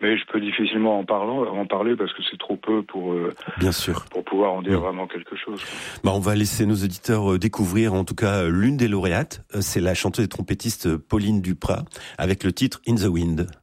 mais je peux difficilement en parler parce que c'est trop peu pour bien sûr pour pouvoir en dire vraiment quelque chose. On va laisser nos auditeurs découvrir en tout cas l'une des lauréates. C'est la chanteuse et trompettiste Pauline Duprat avec le titre In the Wind.